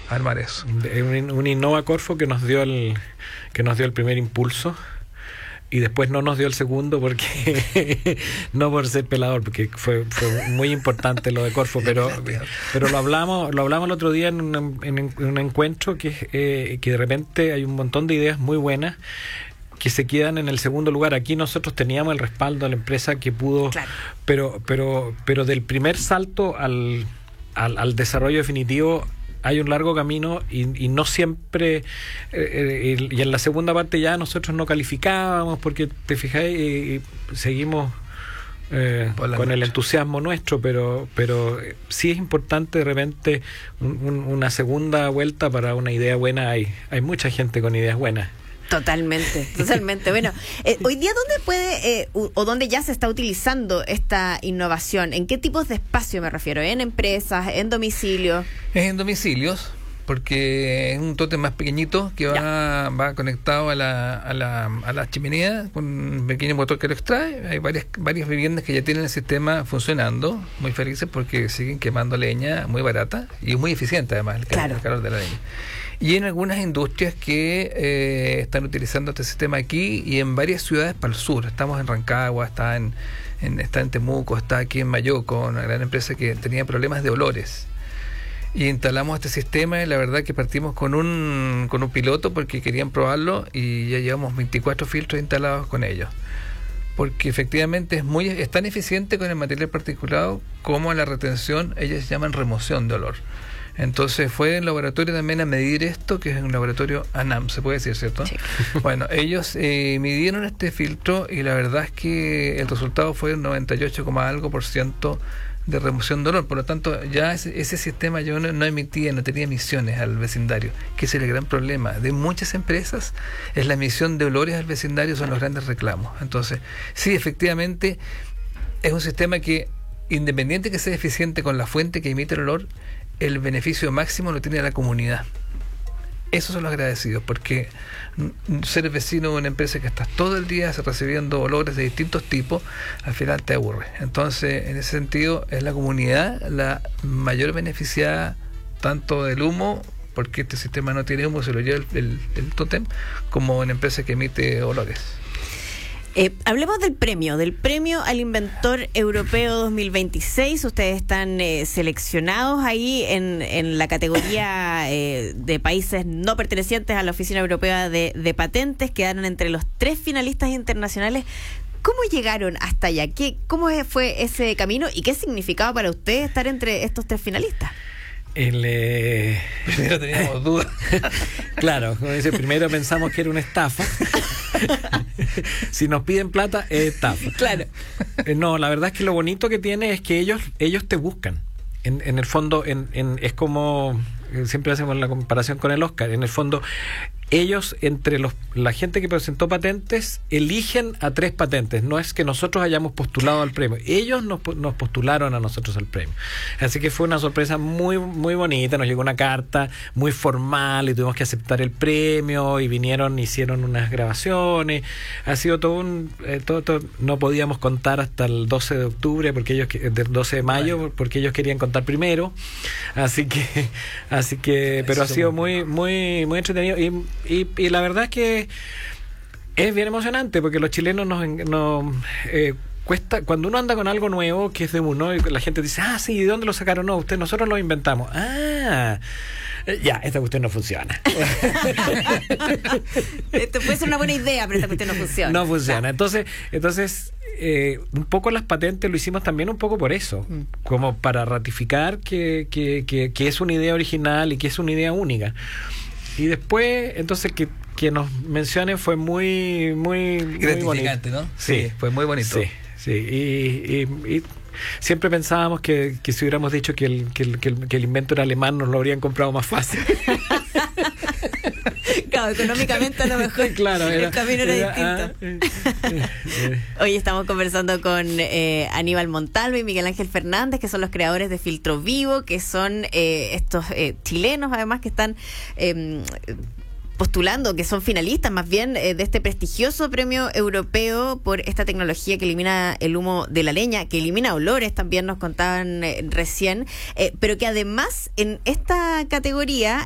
armar eso. Un Innova Corfo que nos dio el primer impulso. Y después no nos dio el segundo porque no por ser pelador, porque fue muy importante lo de Corfo, pero lo hablamos el otro día en un encuentro que de repente hay un montón de ideas muy buenas que se quedan en el segundo lugar. Aquí nosotros teníamos el respaldo de la empresa que pudo, claro. pero del primer salto al desarrollo definitivo hay un largo camino y no siempre y en la segunda parte ya nosotros no calificábamos porque te fijáis seguimos con el entusiasmo nuestro, pero sí es importante de repente una segunda vuelta para una idea buena. Hay mucha gente con ideas buenas. Totalmente. Bueno, hoy día, ¿dónde puede o dónde ya se está utilizando esta innovación? ¿En qué tipos de espacio me refiero? ¿En empresas? ¿En domicilios? Es en domicilios, porque es un tótem más pequeñito que va conectado a la chimenea con un pequeño motor que lo extrae. Hay varias viviendas que ya tienen el sistema funcionando, muy felices porque siguen quemando leña muy barata y muy eficiente además el calor de la leña. Y en algunas industrias que están utilizando este sistema aquí y en varias ciudades para el sur. Estamos en Rancagua, está en Temuco, está aquí en Mayoco, una gran empresa que tenía problemas de olores. Y instalamos este sistema y la verdad que partimos con un piloto porque querían probarlo y ya llevamos 24 filtros instalados con ellos. Porque efectivamente es tan eficiente con el material particulado como la retención, ellos llaman remoción de olor. Entonces fue el laboratorio también a medir esto, que es un laboratorio ANAM, se puede decir, ¿cierto? Sí. Bueno, ellos midieron este filtro y la verdad es que el resultado fue un 98,algo% de remoción de olor. Por lo tanto, ya ese sistema yo no tenía emisiones al vecindario, que es el gran problema de muchas empresas, es la emisión de olores al vecindario, son los grandes reclamos. Entonces, sí, efectivamente, es un sistema que, independiente que sea eficiente con la fuente que emite el olor, el beneficio máximo lo tiene la comunidad. Esos son los agradecidos, porque ser vecino de una empresa que estás todo el día recibiendo olores de distintos tipos, al final te aburre. Entonces, en ese sentido, es la comunidad la mayor beneficiada tanto del humo, porque este sistema no tiene humo, se lo lleva el tótem, como una empresa que emite olores. Hablemos del premio al Inventor Europeo 2026. Ustedes están seleccionados ahí en la categoría de países no pertenecientes a la Oficina Europea de Patentes. Quedaron entre los 3 finalistas internacionales. ¿Cómo llegaron hasta allá? ¿Cómo fue ese camino? ¿Y qué significaba para ustedes estar entre estos 3 finalistas? Primero teníamos dudas. Claro, como dice, primero pensamos que era una estafa. Si nos piden plata, es estafa. Claro. No, la verdad es que lo bonito que tiene es que ellos te buscan. En el fondo, es como siempre hacemos la comparación con el Oscar. En el fondo, ellos, entre la gente que presentó patentes, eligen a 3 patentes. No es que nosotros hayamos postulado al premio. Ellos nos postularon a nosotros al premio. Así que fue una sorpresa muy, muy bonita. Nos llegó una carta muy formal y tuvimos que aceptar el premio y hicieron unas grabaciones. Ha sido todo no podíamos contar hasta el 12 de octubre, del 12 de mayo, porque ellos querían contar primero. Así que pero ha sido muy, muy, muy entretenido. Y la verdad es que es bien emocionante porque los chilenos nos cuesta, cuando uno anda con algo nuevo que es de uno y la gente dice, sí, ¿de dónde lo sacaron? No, nosotros lo inventamos. Esta cuestión no funciona. Esto puede ser una buena idea, pero esta cuestión no funciona. No funciona. Entonces un poco las patentes lo hicimos también un poco por eso, como para ratificar que es una idea original y que es una idea única. Y después, entonces, que nos mencionen fue muy, muy gratificante, muy ¿no? Sí, fue muy bonito. Sí. Y siempre pensábamos que si hubiéramos dicho que el invento era alemán, nos lo habrían comprado más fácil. Claro, económicamente a lo mejor claro, el camino era distinto. Hoy estamos conversando con Aníbal Montalvo y Miguel Ángel Fernández, que son los creadores de Filtro Vivo, que son estos chilenos además que están postulando, que son finalistas más bien de este prestigioso premio europeo por esta tecnología que elimina el humo de la leña, que elimina olores, también nos contaban recién, pero que además en esta categoría